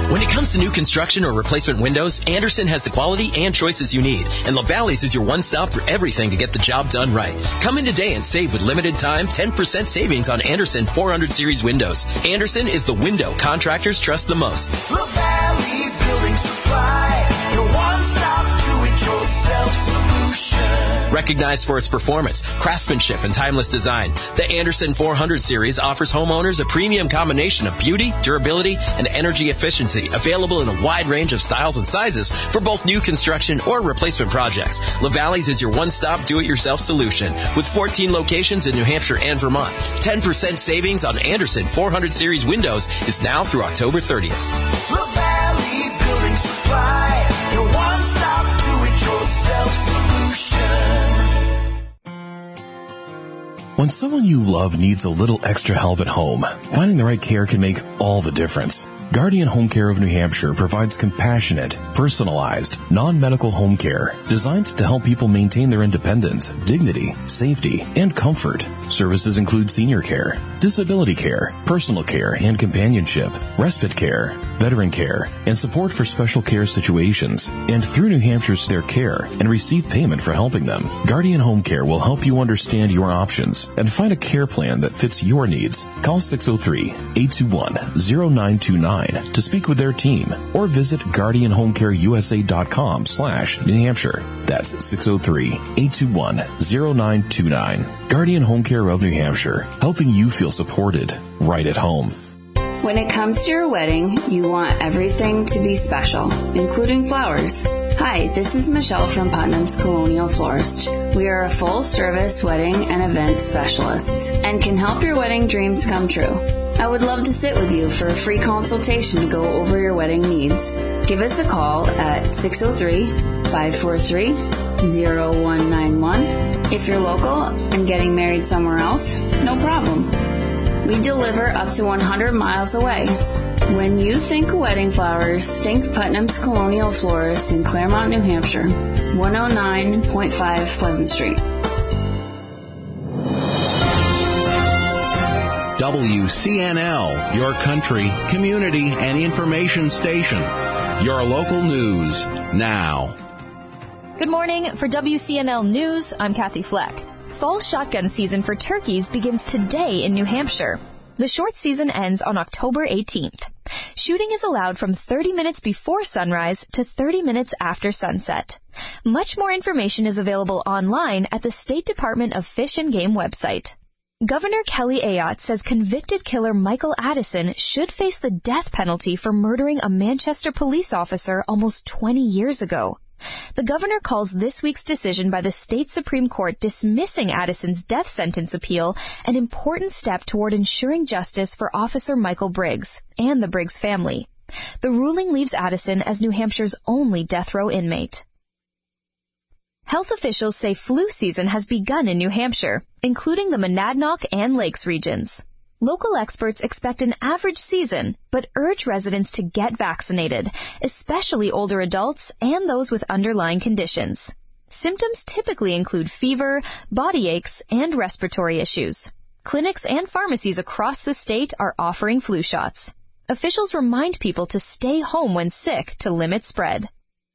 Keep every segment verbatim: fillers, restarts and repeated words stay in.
When it comes to new construction or replacement windows, Andersen has the quality and choices you need, and LaValley's is your one-stop for everything to get the job done right. Come in today and save with limited time ten percent savings on Andersen four hundred series windows. Andersen is the window contractors trust the most. LaValley Building Supply, your one-stop do-it-yourself solution. Recognized for its performance, craftsmanship, and timeless design, the Andersen four hundred series offers homeowners a premium combination of beauty, durability, and energy efficiency, available in a wide range of styles and sizes for both new construction or replacement projects. LaValley's is your one-stop do-it-yourself solution with fourteen locations in New Hampshire and Vermont. ten percent savings on Andersen four hundred series windows is now through October thirtieth. LaValley Building Supply, your one-stop do-it-yourself solution. When someone you love needs a little extra help at home, finding the right care can make all the difference. Guardian Home Care of New Hampshire provides compassionate, personalized, non-medical home care designed to help people maintain their independence, dignity, safety, and comfort. Services include senior care, disability care, personal care and companionship, respite care, veteran care, and support for special care situations. And through New Hampshire's Their Care and receive payment for helping them, Guardian Home Care will help you understand your options and find a care plan that fits your needs. Call six oh three, eight two one, oh nine two nine to speak with their team or visit guardian home care u s a dot com slash New Hampshire. That's six oh three, eight two one, oh nine two nine. Guardian Home Care of New Hampshire, helping you feel supported right at home. When it comes to your wedding, you want everything to be special, including flowers. Hi, this is Michelle from Putnam's Colonial Florist. We are a full-service wedding and event specialist and can help your wedding dreams come true. I would love to sit with you for a free consultation to go over your wedding needs. Give us a call at six oh three, five four three, oh one nine one. If you're local and getting married somewhere else, no problem. We deliver up to one hundred miles away. When you think wedding flowers, think Putnam's Colonial Florist in Claremont, New Hampshire, one oh nine point five Pleasant Street. W C N L, your country, community, and information station. Your local news now. Good morning. For W C N L News, I'm Kathy Fleck. Fall shotgun season for turkeys begins today in New Hampshire. The short season ends on October eighteenth. Shooting is allowed from thirty minutes before sunrise to thirty minutes after sunset. Much more information is available online at the State Department of Fish and Game website. Governor Kelly Ayotte says convicted killer Michael Addison should face the death penalty for murdering a Manchester police officer almost twenty years ago. The governor calls this week's decision by the state Supreme Court dismissing Addison's death sentence appeal an important step toward ensuring justice for Officer Michael Briggs and the Briggs family. The ruling leaves Addison as New Hampshire's only death row inmate. Health officials say flu season has begun in New Hampshire, including the Monadnock and Lakes regions. Local experts expect an average season, but urge residents to get vaccinated, especially older adults and those with underlying conditions. Symptoms typically include fever, body aches, and respiratory issues. Clinics and pharmacies across the state are offering flu shots. Officials remind people to stay home when sick to limit spread.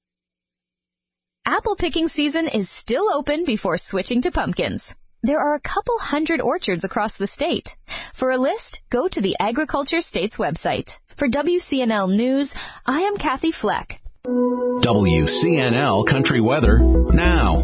Apple picking season is still open before switching to pumpkins. There are a couple hundred orchards across the state. For a list, go to the Agriculture State's website. For W C N L News, I am Kathy Fleck. W C N L Country Weather now.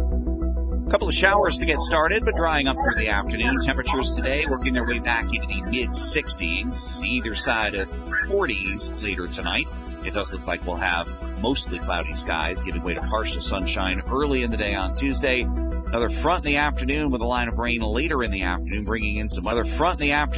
A couple of showers to get started, but drying up through the afternoon. Temperatures today working their way back into the mid-sixties, either side of forties later tonight. It does look like we'll have mostly cloudy skies, giving way to partial sunshine early in the day on Tuesday. Another front in the afternoon with a line of rain later in the afternoon, bringing in some other front in the afternoon.